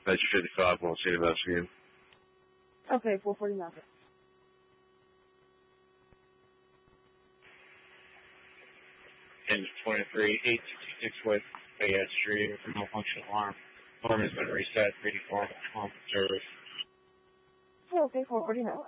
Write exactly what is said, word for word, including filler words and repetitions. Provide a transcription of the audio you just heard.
That's fifty-five, won't see the best again. Okay, four forty-nine. And twenty-three, eight sixty-six West Fayette Street, with no function alarm. Alarm has been reset, ready for alarm service. Okay, four forty-nine.